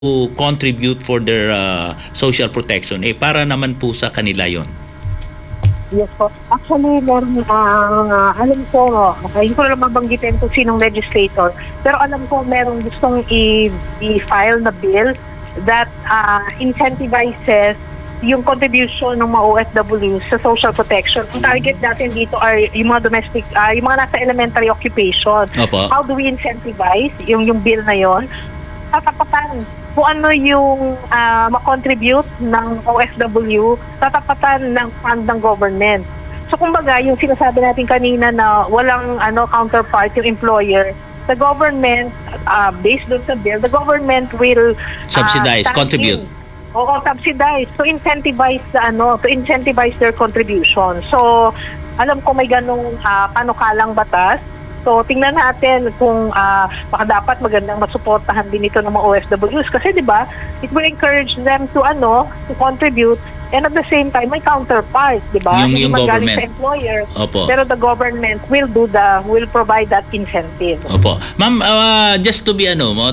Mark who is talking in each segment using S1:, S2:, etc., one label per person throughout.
S1: contribute for their social protection, para naman po sa kanila yon.
S2: Yes po. Actually, meron, alam ko, hindi ko na mabanggitin kung sinong legislator, pero alam ko meron gustong i-file na bill that incentivizes yung contribution ng mga OFW sa social protection. Ang target natin dito are yung mga domestic, yung mga nasa elementary occupation.
S1: Opo.
S2: How do we incentivize yung bill na yon? Tatapatan kung ano yung makontribute ng OFW, tatapatan ng fund ng government. So kumbaga, yung sinasabi natin kanina na walang counterpart yung employer, the government, based doon sa bill, the government will
S1: subsidize, contribute.
S2: Oo, subsidize. To incentivize to incentivize their contribution. So, alam ko may ganung panukalang batas. So, tingnan natin kung baka dapat magandang masuportahan din ito ng mga OFWs kasi 'di ba, it will encourage them to to contribute, and at the same time may counterpart, 'di ba?
S1: Yung government
S2: sa employer.
S1: Opo.
S2: Pero the government will provide that incentive.
S1: Opo. Ma'am, just to be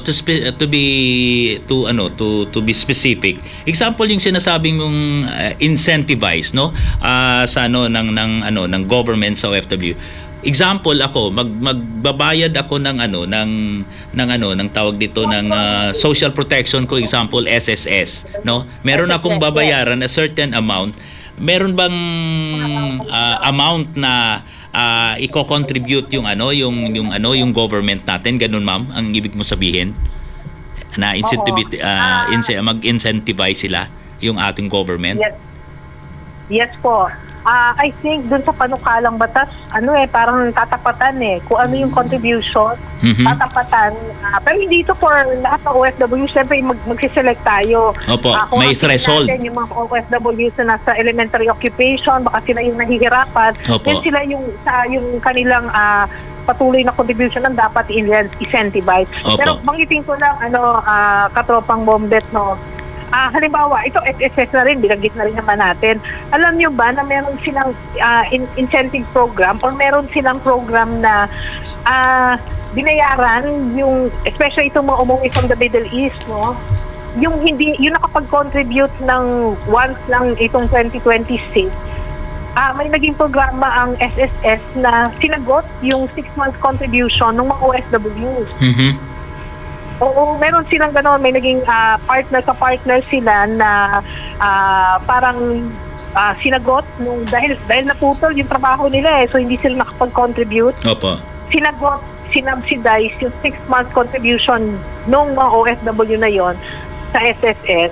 S1: to be specific. Example yung sinasabing mong incentivize sa ng government sa OFW. Example ako, magbabayad ako ng tawag dito ng social protection ko, example SSS, no? Meron akong babayaran a certain amount. Meron bang amount na i-contribute yung government natin? Ganun, ma'am, ang ibig mo sabihin? Na mag-incentivize sila yung ating government?
S2: Yes po. I think dun sa panukalang batas, parang tatapatan kung ano yung contribution, tatapatan. Pero hindi ito for lahat ng OFW, siyempre magsiselect tayo.
S1: Opo, may threshold.
S2: Natin, yung mga OFW na nasa elementary occupation, baka sila yung nahihirapan, then sila yung kanilang patuloy na contribution ang dapat i-incentivize. Pero banggitin ko lang, katropang Bombet, halimbawa, ito SSS na rin, binanggit na rin naman natin. Alam nyo ba na meron silang incentive program or meron silang program na binayaran yung, especially itong mga umuwi from the Middle East, yung nakapag-contribute ng once lang itong 2026, may naging programa ang SSS na sinagot yung 6-month contribution ng mga OFWs. Oo, meron silang gano'n. May naging partner sila na parang sinagot dahil naputol yung trabaho nila so hindi sila nakapag-contribute.
S1: Opo.
S2: Sinubsidize yung 6-month contribution ng mga OFW na yon sa SSS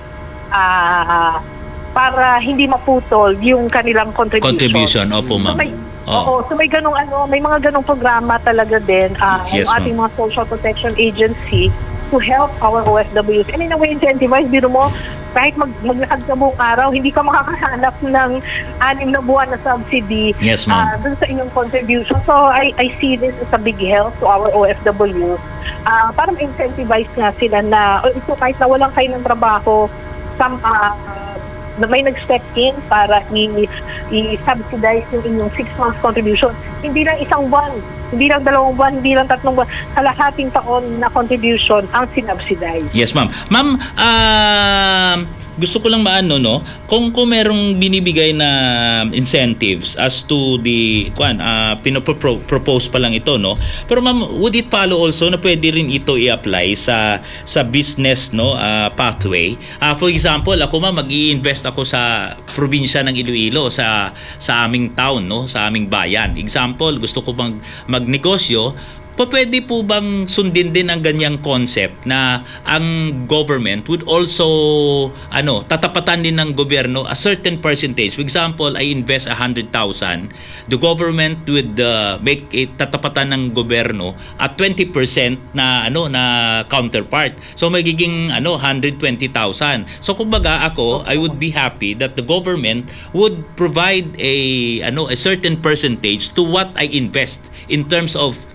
S2: para hindi maputol yung kanilang contribution.
S1: Opo, ma'am.
S2: So may ganung may mga ganung programa talaga din
S1: Yes,
S2: yung ating mga social protection agency to help our OFWs. And in a way, incentivize, biro mo, kahit maglakad ka buong araw, hindi ka makakahanap ng 6 na buwan na subsidy dun sa inyong contribution. So, I see this as a big help to our OFW. Para ma-incentivize nga sila na, ito kahit na walang kayo ng trabaho, na may nag-step in para i-subsidize yung inyong 6 months contribution. Hindi lang 1 buwan, hindi lang 2 buwan, hindi lang 3 buwan, kalahating taon na contribution ang sinubsidize.
S1: Yes, ma'am. Ma'am, gusto ko lang kung merong binibigay na incentives as to the pinopropose pa lang ito, pero ma'am, would it follow also na pwede rin ito i-apply sa business pathway? For example, ako mag-i-invest ako sa probinsya ng Iloilo, sa aming town, sa aming bayan. Example, gusto ko magnegosyo, pwede po bang sundin din ang ganyang concept na ang government would also tatapatan din ng gobyerno a certain percentage? For example, I invest 100,000, the government would make tatapatan ng gobyerno at 20% na counterpart. So magiging 120,000. So kumbaga ako, I would be happy that the government would provide a certain percentage to what I invest in terms of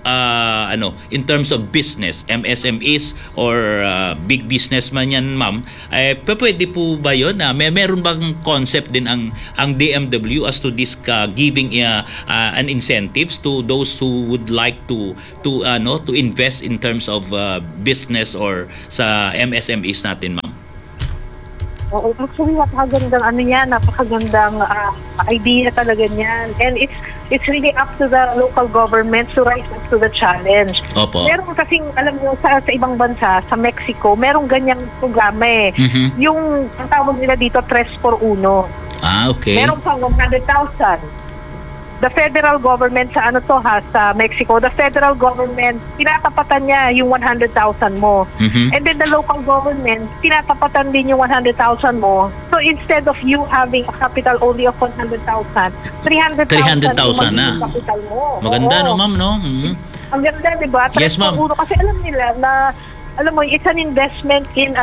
S1: in terms of business, MSMEs or big businessman yan, ma'am, pwede po ba yun? Meron bang concept din ang DMW as to this giving an incentives to those who would like to invest in terms of business or sa MSMEs natin, ma'am?
S2: Oo, actually, napakagandang idea talaga niyan. And it's really up to the local governments to rise up to the challenge.
S1: Opo.
S2: Meron kasing, alam niyo, sa ibang bansa, sa Mexico, merong ganyang programa eh. Yung, ang tawag nila dito, 3x1.
S1: Okay.
S2: Meron pang 100,000. The federal government sa sa Mexico, the federal government, tinatapatan niya yung 100,000 mo. And then the local government, tinatapatan din yung 100,000 mo. So instead of you having a capital only of 100,000, 300,000
S1: na.
S2: Capital mo.
S1: Maganda, no, ma'am, no?
S2: Ang ganda, di ba?
S1: Yes, ma'am.
S2: Kasi alam nila na, alam mo, it's an investment in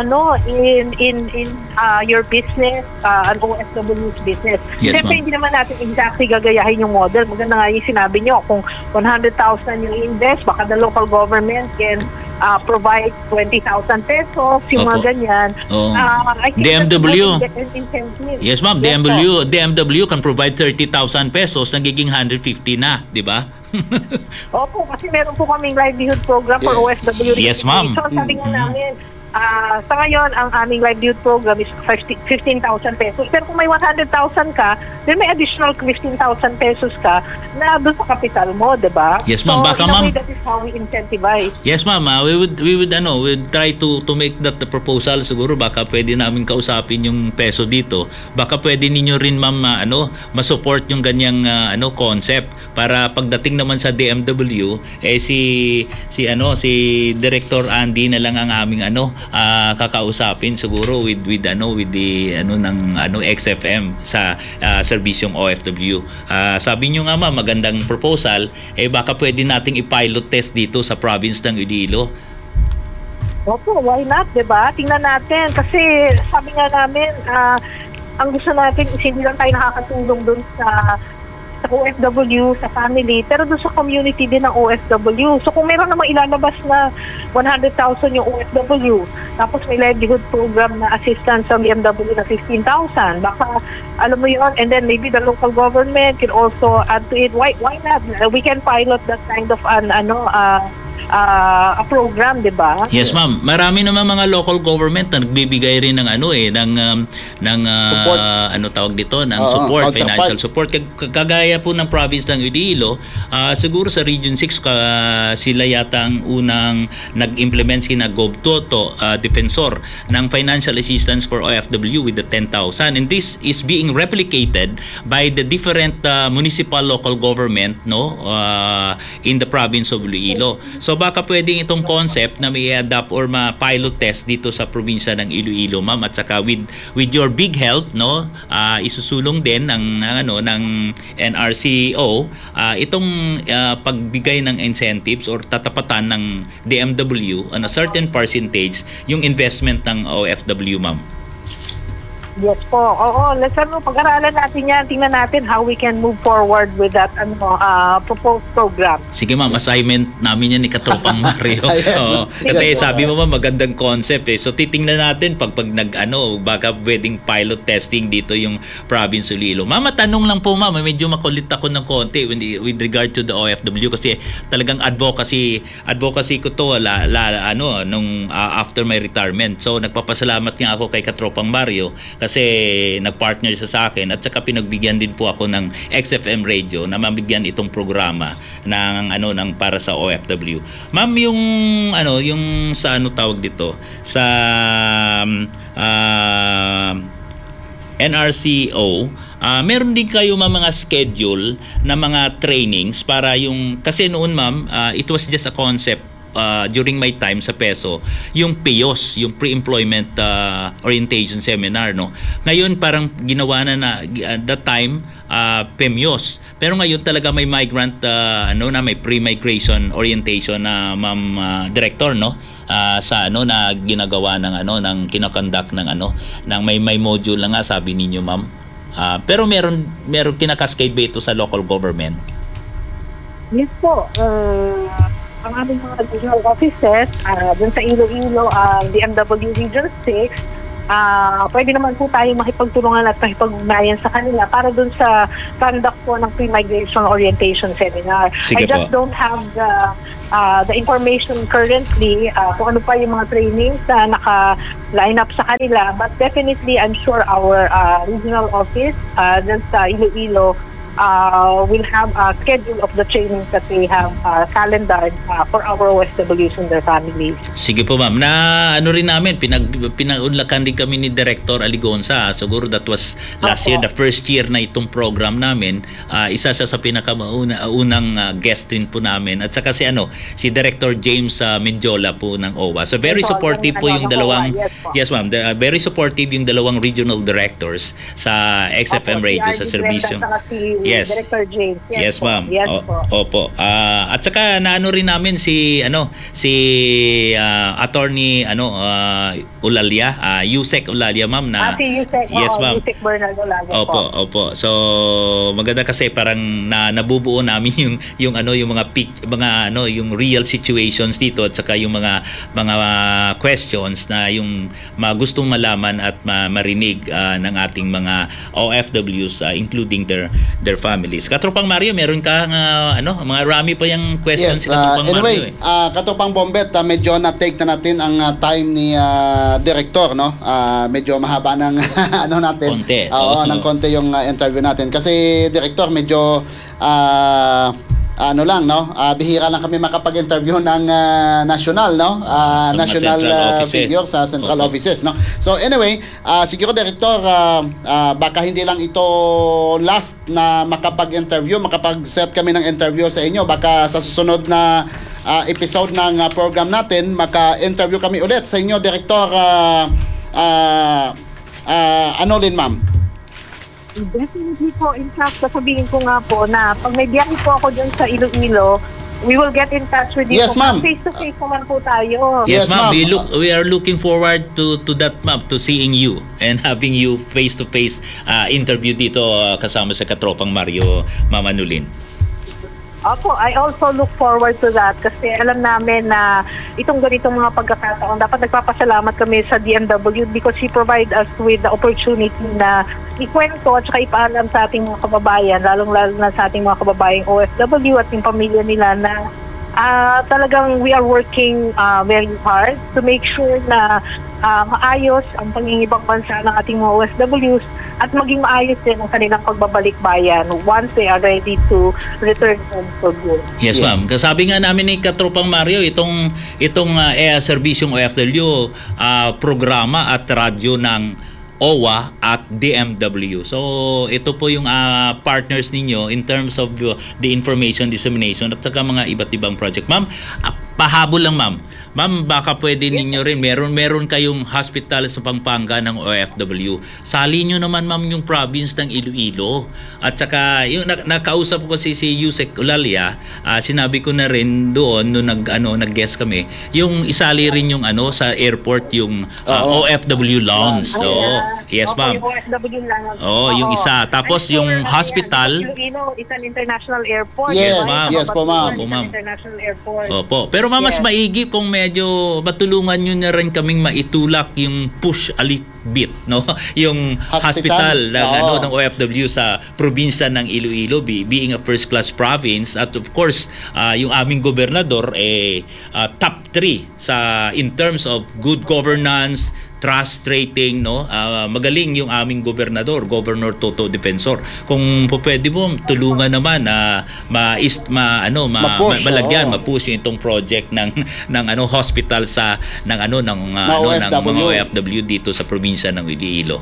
S2: your business, an OFW's business.
S1: Yes,
S2: Siyempre,
S1: ma'am.
S2: hindi naman natin exactly gagayahin yung model. Maganda nga yung sinabi nyo, kung 100,000 yung invest, baka the local government can provide 20,000 pesos, yung
S1: Opo.
S2: mga ganyan. I think
S1: DMW.
S2: that's an incentive.
S1: Yes, ma'am.
S2: Yes,
S1: DMW can provide 30,000 pesos, nagiging 150 na, di ba?
S2: Opo, kasi meron po kaming livelihood program for OFW.
S1: Yes, ma'am.
S2: So, sabi nga namin, sa ngayon, ang aming livelihood program is 15,000 pesos. Pero kung may 100,000 ka, then may additional 15,000 pesos ka na doon sa capital mo, diba?
S1: Yes, ma'am.
S2: So,
S1: Baka,
S2: in a
S1: ma'am,
S2: way, that is how we incentivize.
S1: yes, ma'am. We'd try to make that the proposal. Siguro baka pwede namin kausapin yung peso dito. Baka pwede ninyo rin, ma'am, ma-support yung ganyang concept para pagdating naman sa DMW si Director Andy na lang ang aming kakausapin siguro with the XFM sa serbisyong OFW. Sabi nyo nga, ma'am, magandang proposal, baka pwede nating i-pilot test dito sa province ng Iloilo.
S2: Opo, why not, diba? Tingnan natin. Kasi sabi nga namin, ang gusto natin is hindi lang tayo nakakatulong doon sa OFW, sa family, pero doon sa community din ng OFW. So kung meron namang ilalabas na 100,000 yung OFW, tapos may livelihood program na assistance sa BMW na 15,000, baka alam mo yun, and then maybe the local government can also add to it. Why not? We can pilot that kind of a program, di ba?
S1: Yes, ma'am. Marami naman mga local government na nagbibigay rin ng
S3: support.
S1: Tawag dito, ng support, financial support. Kagaya po ng province ng Iloilo, siguro sa Region 6 sila yata ang unang nag-implement sina GovToto, Defensor ng financial assistance for OFW with the 10,000, and this is being replicated by the different municipal local government in the province of Iloilo. So baka pwedeng itong concept na may adapt or ma-pilot test dito sa probinsya ng Iloilo, ma'am, at saka with your big help, isusulong din ng NRCO itong pagbigay ng incentives or tatapatan ng DMW on a certain percentage yung investment ng OFW, ma'am.
S2: Yes po. Oo, pag-aralan natin yan. Tingnan natin how we can move forward with that proposed program.
S1: Sige, ma'am, assignment namin yan ni Katropang Mario. Kasi sabi mo, ma'am, magandang concept So titingnan natin pag baka pwedeng pilot testing dito yung province Iloilo. Ma'am, tanong lang po, ma'am, medyo makulit ako ng konti with regard to the OFW kasi talagang advocacy ko to after my retirement. So nagpapasalamat nga ako kay Katropang Mario kasi nagpartner siya sa akin at saka pinagbigyan din po ako ng XFM Radio na mabigyan itong programa ng para sa OFW. Ma'am, yung sa tawag dito sa NRCO, meron din kayo mga schedule na mga trainings para kasi noon, ma'am, it was just a concept during my time sa PESO, yung PEOS, yung pre-employment orientation seminar, Ngayon parang ginawa na that time PEMIOS. Pero ngayon talaga may migrant may pre-migration orientation na ma'am director, sa na ginagawa ng kinoconduct ng may module na nga sabi ninyo, ma'am. Pero meron kinakascade ba ito sa local government?
S2: Yes po. ang aming mga regional offices, dun sa Iloilo, DMW Region 6, pwede naman po tayo makipagtulungan at makipag-ugnayan sa kanila para dun sa conduct po ng pre-migration orientation seminar.
S1: Sige
S2: I just don't have the information currently kung ano pa yung mga trainings na naka-line up sa kanila, but definitely I'm sure our regional office dun sa Iloilo will have a schedule of the trainings that they have calendared for our OFWs and their families.
S1: Sige po ma'am, na ano rin namin, pinag-unlakan din kami ni Director Aligonza. Siguro that was last year, the first year na itong program namin. Isa sa pinakaunang guest din po namin. At saka si Director James Mendiola po ng OWA. So very supportive po yung dalawang, yes ma'am, very supportive yung dalawang regional directors sa XFM Radio sa serbisyo. Yes.
S2: Director James.
S1: Yes, ma'am.
S2: Yes po.
S1: Opo. At saka naano rin namin si Attorney Ulalia, Yusek Ulalia, ma'am, na
S2: si Yusek.
S1: Yes, ma'am.
S2: Yusek Bernal Ulalia po.
S1: Opo. So maganda kasi parang nabubuo namin yung yung real situations dito at saka yung mga questions na yung gustong malaman at marinig ng ating mga OFWs, including their families. Katropang Mario, meron ka mga rami pa yung questions.
S3: Yes,
S1: Katropang
S3: anyway,
S1: Mario.
S3: Katropang Bombet, medyo na-take na natin ang time ni Director, no? Medyo mahaba ng natin.
S1: Konti.
S3: Ng konti yung interview natin. Kasi Director, medyo bihira lang kami makapag-interview ng national, no? National figures sa central offices, no? So anyway, siguro Director, baka hindi lang ito last na makapag-interview, makapag-set kami ng interview sa inyo. Baka sa susunod na episode ng program natin, maka-interview kami ulit sa inyo, Director. Ma'am?
S2: Definitely po. In fact, sasabihin ko nga po na pag may biyahe po ako dyan sa Iloilo, we will get in touch with you.
S3: Yes, ma'am.
S2: Face-to-face naman po tayo.
S1: Yes, ma'am.
S3: ma'am.
S1: We are looking forward to that, ma'am, to seeing you and having you face-to-face interview dito kasama sa Katropang Mario, Ma'am Anulin.
S2: Opo, I also look forward to that kasi alam namin na itong ganitong mga pagkakataon, dapat nagpapasalamat kami sa DMW because he provide us with the opportunity na ikwento at saka ipaalam sa ating mga kababayan, lalong-lalo na sa ating mga kababayang OFW at yung pamilya nila na talagang we are working very hard to make sure na maayos ang pangingibang bansa ng ating mga OFWs at maging maayos din ang kanilang pagbabalik bayan once they are ready to return home for good.
S1: Yes, ma'am. Kasabi nga namin ni Katropang Mario, itong serbisyong OFW programa at radyo ng OWA at DMW. So, ito po yung partners ninyo in terms of the information dissemination at saka mga iba't ibang project. Ma'am, pahabol lang, ma'am. Ma'am, baka pwede ninyo rin, meron kayong hospital sa Pampanga ng OFW. Sali nyo naman, ma'am, yung province ng Iloilo. At saka, yung nakausap ko si Yusek Ulalia, sinabi ko na rin doon, nung nag-guest kami, yung isali rin yung sa airport, yung OFW lounge. So, yes, ma'am.
S2: Yung OFW lounge.
S1: Yung isa. Tapos yung hospital.
S2: Iloilo is an international airport.
S3: Yes,
S1: ma'am.
S3: Yes po, ma'am.
S2: International airport.
S1: Opo. Pero ma'am, mas maigi kung medyo matulungan nyo na rin kaming maitulak yung push a little bit, no? Yung hospital ng OFW sa probinsya ng Iloilo, being a first class province, at of course yung aming gobernador top 3 in terms of good governance, trust rating, no? Magaling yung aming gobernador, Governor Toto Defensor. Kung pwede mo tulungan naman na malagyan, ma-push yung itong project ng hospital ng mga OFW dito sa probinsya ng Iloilo.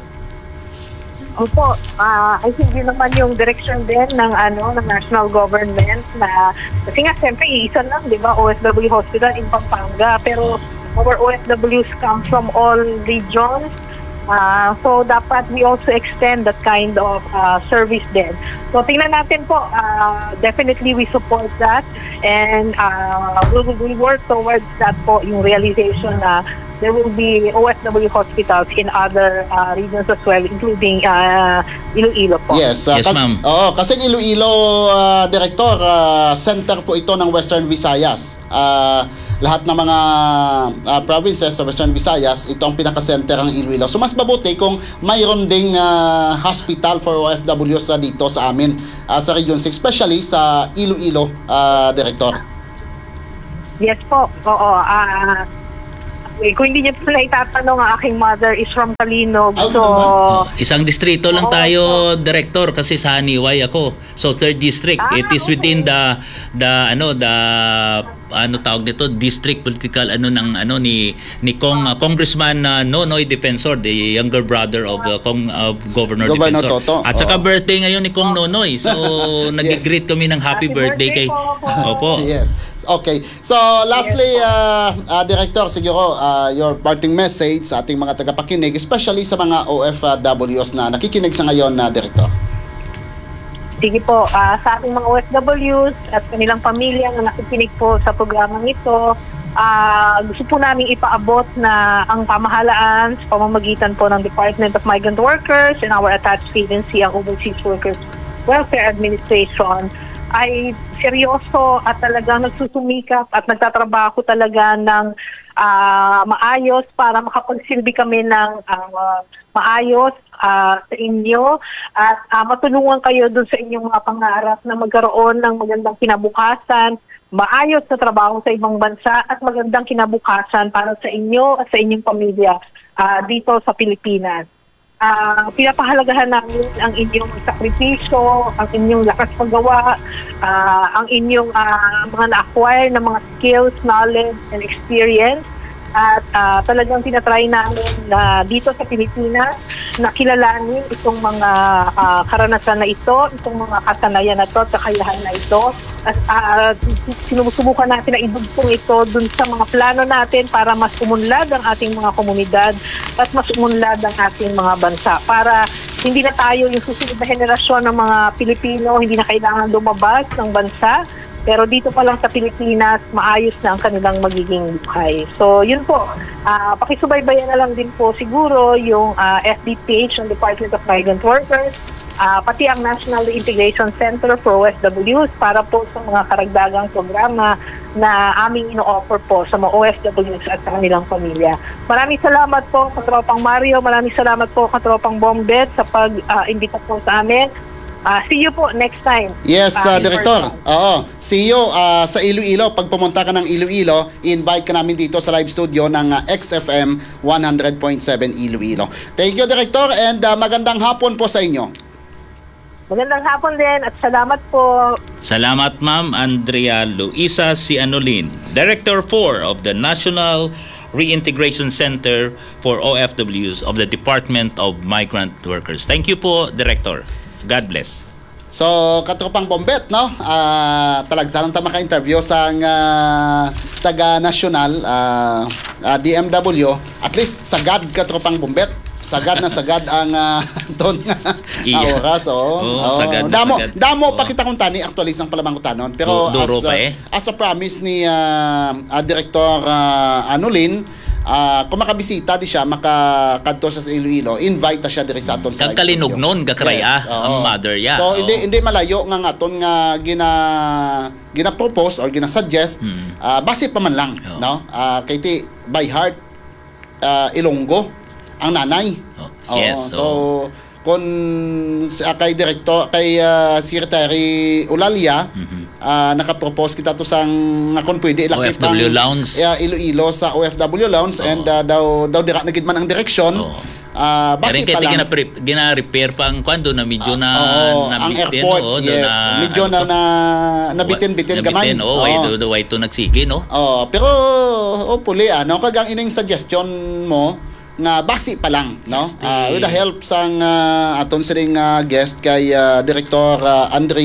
S2: Opo, I think yun naman yung direction din ng national government na kasi nga siyempre iisa lang, 'di ba, OFW hospital in Pampanga, pero our OFWs come from all regions. So dapat we also extend that kind of service din. So tingnan natin po, definitely we support that and we'll work towards that po, yung realization na there will be OFW hospitals in other regions as well, including Iloilo po.
S3: Yes,
S1: Yes, ma'am.
S3: Oo, kasi Iloilo, Director, center po ito ng Western Visayas. Lahat ng mga provinces sa Western Visayas, ito ang pinaka-center ng Iloilo. So mas mabuti kung mayroon ding hospital for OFWs dito sa amin, sa Region 6, especially sa Iloilo, Director.
S2: Yes po, oo. Kung hindi niyo po na itatanong, ang aking mother is from Talinog. So,
S1: Isang distrito lang tayo, Director, kasi sa Haniway ako. So third district. It is within the tawag nito, district political ni Congressman Nonoy Defensor, the younger brother of Governor Defensor.
S3: Toto.
S1: At saka birthday ngayon ni Kong Nonoy. So nag-greet kami ng happy birthday kay Opo.
S3: Yes. Okay. So, lastly, Director, siguro, your parting message sa ating mga tagapakinig, especially sa mga OFWs na nakikinig sa ngayon, Director.
S2: sige po, sa ating mga OFWs at kanilang pamilya na nakikinig po sa programang ito, gusto po namin ipaabot na ang pamahalaan sa pamamagitan po ng Department of Migrant Workers and our attached agency, ang Overseas Workers Welfare Administration, ay seryoso at talagang nagsusumikap at nagtatrabaho talaga ng maayos para makapagsilbi kami ng maayos sa inyo at matulungan kayo dun sa inyong mga pangarap na magkaroon ng magandang kinabukasan, maayos na trabaho sa ibang bansa at magandang kinabukasan para sa inyo at sa inyong pamilya dito sa Pilipinas. Pinapahalagahan namin ang inyong sakripisyo, ang inyong lakas paggawa, ang inyong mga na-acquire na mga skills, knowledge, and experience. At talagang tinatry namin na dito sa Pilipinas na kilalanin itong mga karanasan na ito, itong mga kasanayan na ito, kakayahan na ito. At sinusubukan natin na idugtong ito dun sa mga plano natin para mas umunlad ang ating mga komunidad at mas umunlad ang ating mga bansa. Para hindi na tayo yung susunod na henerasyon ng mga Pilipino, hindi na kailangan lumabas ng bansa. Pero dito pa lang sa Pilipinas, maayos na ang kanilang magiging buhay. So, yun po. Pakisubaybayan na lang din po siguro yung FB page ng Department of Migrant Workers, pati ang National Integration Center for OFWs para po sa mga karagdagang programa na aming ino-offer po sa mga OFWs at sa kanilang pamilya. Maraming salamat po, Katropang Mario. Maraming salamat po, Katropang Bombet, sa pag-imbita po sa amin. See you po next time.
S3: Yes, Director. Oo. See you sa Iloilo. Pag pumunta ka ng Iloilo, invite ka namin dito sa live studio ng XFM 100.7 Iloilo. Thank you, Director, and magandang hapon po sa inyo.
S2: Magandang hapon din at salamat po.
S1: Salamat, Ma'am Andrea Luisa Cianolin, Director 4 of the National Reintegration Center for OFWs of the Department of Migrant Workers. Thank you po, Director. God bless.
S3: So, Katropang Bombet, no? Talagsanan ta maka-interview sa taga-national DMW. At least sagad Katropang Bombet. Sagad na sagad ang ton oras.
S1: Sagad na
S3: damo
S1: sagad.
S3: damo pa kita kung tani actualize ang palamang kutanon. Pero
S1: Duro pa
S3: as a promise ni Director Anolin, kung makabisita di siya, makakadto siya sa Iloilo, invite ta siya diri sa aton sa
S1: Kang kalinog nun, gakraya, ang mother ya.
S3: So, hindi malayo nga aton nga gina-propose or gina-suggest, base pa man lang, no? Kay ti by heart, Ilonggo, ang nanay.
S1: Yes.
S3: So, kung kay Director, kay Secretary Ulalia, nakapropose kita to sang kung pwede ilakip ang
S1: OFW Lounge.
S3: Iloilo sa OFW Lounge and daw dira nagid man ang direksyon. Base pa lang
S1: gina-repair pa ang kwando na medyo na
S3: ang airport, yes. Medyo nabitin-bitin gamay.
S1: Way to nagsige, no?
S3: Pero puli kagang ining suggestion mo nga base pa lang, no? With the help sang aton siring guest kay Director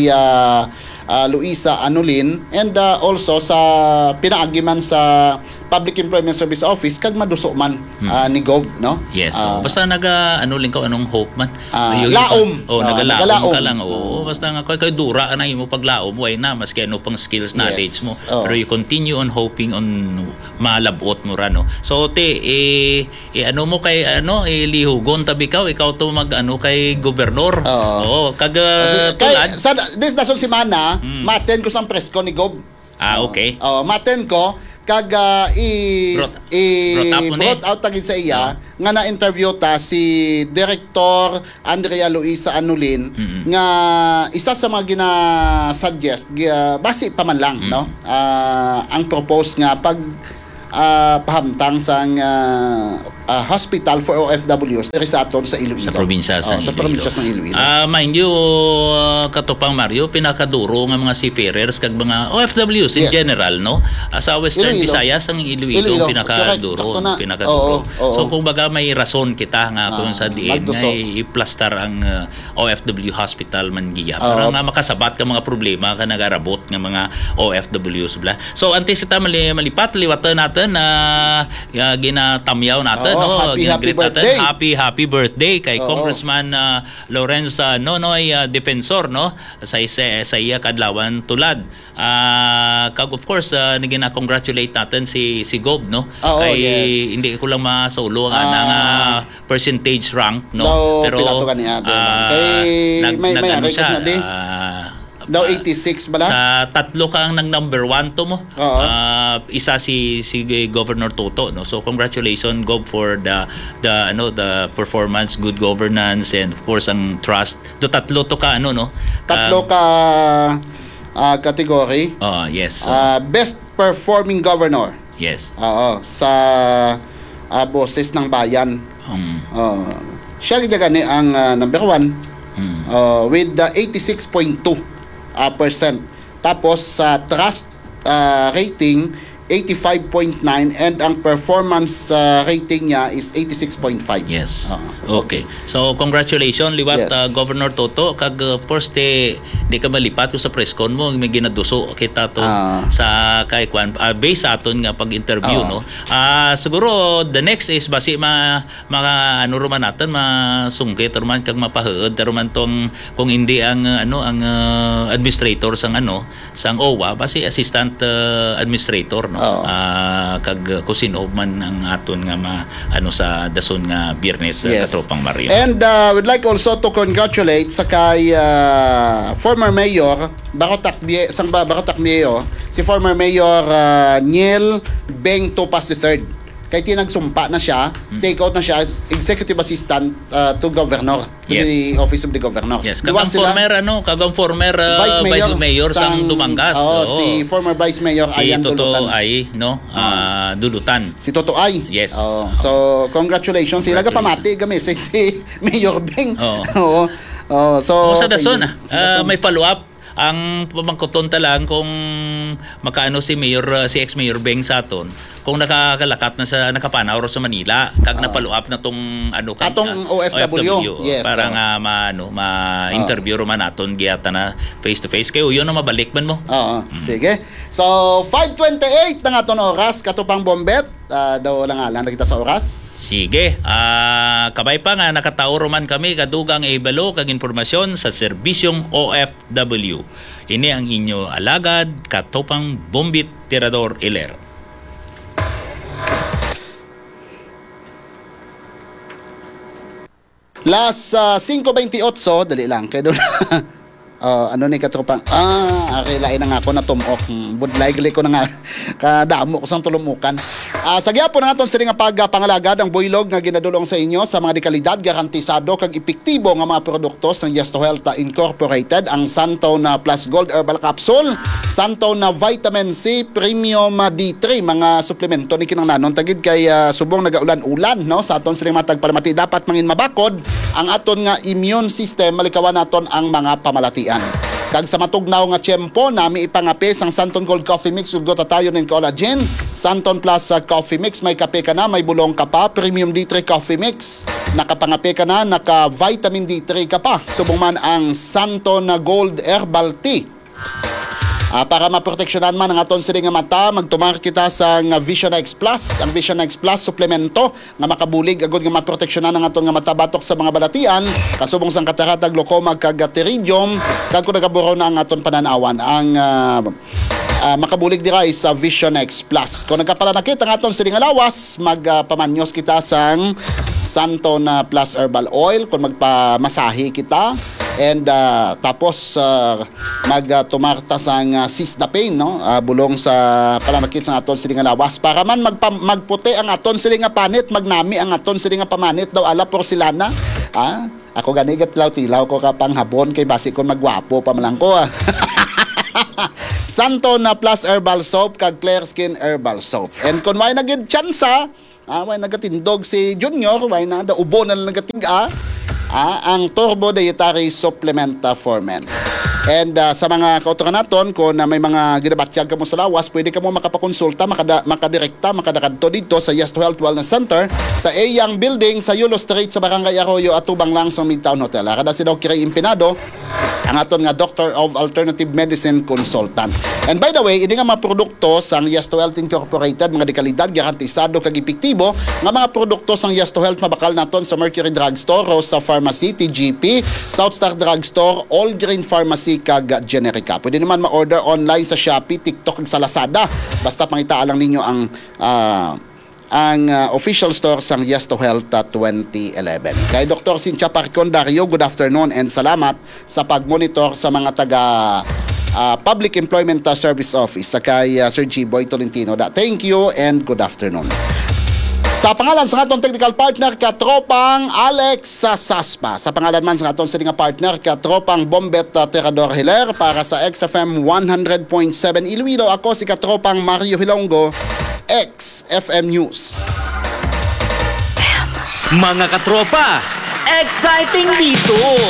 S3: Andrea Luisa Anolin and also sa pinaagiman sa Public Employment Service Office kag maduso man ni Gov, no?
S1: Yes. Basta ano lang ka anong hope man.
S3: Laom.
S1: Nagalaom ka lang. Basta nga kay dura na imo paglaom way na maski ano pang skills knowledge mo. Pero you continue on hoping on malabot mo ra, no. So ano mo kay lihugon tabi ikaw to mag kay gobernador. Kag tulad
S3: sa this dason si Mana, maten ko sang presko ni Gov.
S1: Okay.
S3: Maten ko kag brought out tagin sa iya nga na-interview ta si Director Andrea Luisa Anulin nga isa sa mga gina-suggest base pa man lang, no? Ang propose nga pag pahamtang sang hospital for OFWs sa aton sa Iloilo.
S1: Sa probinsya sa
S3: Iloilo.
S1: Mind you, katupang Mario, pinakaduro nga mga seafarers kag mga OFWs in general, no? Sa Western Visayas ang Iloilo pinakaduro. So kung baga may rason kita nga kung sa diin nga i-plaster ang OFW hospital man giya para nga makasabat ka mga problema ka nagarabot nga mga OFWs bla. So antisita malipat liwatan natin na ginatamyaw natin.
S3: Happy birthday.
S1: Happy birthday kay Congressman Lawrence Nonoy Defensor, no? Sa iya kadlawan tulad. Kag of course nagina-congratulate natin si Gob, no? Hindi ko lang masolo nga percentage rank, no? Pero nag siya
S3: daw 86 bala?
S1: Sa tatlo kang nag-number 1 to mo. Isa si Governor Toto, no. So congratulations Gob for the performance, good governance, and of course ang trust. Do tatlo to ka no.
S3: Tatlo ka category.
S1: Yes.
S3: Best performing governor.
S1: Yes.
S3: Sa boses ng bayan. Siya gani ang number 1 with 86.2%. Tapos sa trust rating 85.9 and ang performance rating niya is 86.5.
S1: Yes. Okay. So congratulations liwat Governor Toto kag of course di ka malipat ko sa press con mo may ginaduso kita to sa kay kwan based sa aton nga pag-interview, no. Siguro the next is basi mga ruman natin masungkit ruman kag mapaheud ruman tong kung hindi ang administrator sang sang OWA basi assistant administrator, no. Kag kusino man ang aton nga sa dason nga Biyernes katropang Mario.
S3: And would like also to congratulate sa kay former mayor Bacotac Viejo, si former mayor Niel Beng Topas III. Kay tinagsumpa na siya, take out na siya as executive assistant to governor, to the office of the governor.
S1: Yes, kagang former vice mayor sang Dumangas.
S3: Si former vice mayor Ayan
S1: Toto
S3: Dulutan.
S1: Dulutan.
S3: Si Toto Ay.
S1: Yes.
S3: So congratulations. Sila ka pamati ga message si Mayor Beng. So
S1: sa dason may follow up. Ang pamangkoton talang kung makaano si ex-mayor Beng sa aton kung nakakalakat na sa nakapanaw sa Manila kag na-follow up na tong
S3: atong OFW. Yes,
S1: para nga ma-interview man naton giyata na face to face kayo yun na mabalik man mo.
S3: Sige. So 5:28 na nga aton oras katupang Bombet. Daw lang kita sa oras.
S1: Sige. Kabay pa nga nakatao man kami kadugang ibalo kag impormasyon sa serbisyong OFW. Ini ang inyo alagad katupang Bombit Tirador Iler.
S3: Last 5:28, dali lang kay doon. Ano ni katropang lain na nga ako na tumok budlaygle ko na nga kadamo ko sang tulumukan. Sa gyapon nga aton sila nga pagpangalagad ang buylog nga ginadulong sa inyo sa mga dekalidad garantisado kag epektibo nga mga produkto sang Yesto Health Incorporated, ang Santon Plus Gold Herbal Capsule, Santon Vitamin C Premium D3, mga suplemento ni kinahanglanon tagid kay subong nagaulan-ulan, no, sa aton sila matag palamati dapat mangin mabakod ang aton nga immune system malikawan naton ang mga pamalatian. Kag sa matugnaw nga tiyempo nami ipangapis ang Santon Gold Coffee Mix ug glutathione and collagen, Santon Plus Coffee Mix, may kape ka na, may bulong ka pa, Premium D3 Coffee Mix, nakapangape ka na, naka Vitamin D3 ka pa. Subong man ang Santon Gold Herbal Tea. Para maproteksyonan man ang aton sila nga mata, magtumar kita sa Vision X Plus. Ang Vision X Plus supplemento nga makabulig agud nga maproteksyonan ang aton nga mata batok sa mga balatian, kasubong sang katarata, glaucoma kag pterygium, kag kung nagaburaw na ang aton pananawan. Ang makabulig dira sa Vision X Plus. Kung nagkapalanakit ang aton siling lawas, magpamanyos kita sang Santon Plus Herbal Oil, kung magpamasahe kita, and tapos magtumarta sang Sisda Pain, no? Bulong sa palanakit sa aton siling lawas para man magputi ang aton siling panit, magnami ang aton siling pamanit daw ala porcelana. Ako ganigat tilaw ko kapang habon kay basi kon magwapo pa man ko. Santon Plus Herbal Soap kag Clear Skin Herbal Soap. And kung may nagid tsansa, may nagatindog si Junior, may na ubo na nagatiga, ang Turbo Dietary Supplement for Men. And sa mga kauturan naton, kung may mga ginabatyag ka mo sa lawas, pwede ka mo makapakonsulta, makadirekta, makadakadto dito sa Yes to Health Wellness Center sa Eyang Building sa Yulo Street sa Barangay Arroyo at tubang lang sa Midtown Hotel. Kada si Dr. Impinado, ang aton nga Doctor of Alternative Medicine Consultant. And by the way, ini nga mga produkto sang Yes to Health Incorporated, mga dekalidad, garantisado kag epektibo nga mga produkto sang Yes to Health mabakal naton sa Mercury Drugstore, Rosa Pharmacy, TGP, Southstar Drugstore, All Green Pharmacy kag Generica. Pwede naman ma-order online sa Shopee, TikTok ug sa Lazada. Basta pangitaan lang ninyo ang official store sang Yes to Health 2011. Kay Dr. Cynthia Parcon Dario, good afternoon and salamat sa pagmonitor sa mga taga Public Employment Service Office sa kay Sir G-Boy Tolentino. Thank you and good afternoon. Sa pangalan sa atong technical partner katropang Alex sa Saspa. Sa pangalan man sa atong sining partner katropang Bombet Terador Hiler para sa XFM 100.7 Iloilo. Ako si katropang Mario Hilonggo, XFM News.
S4: Mga katropa, exciting dito!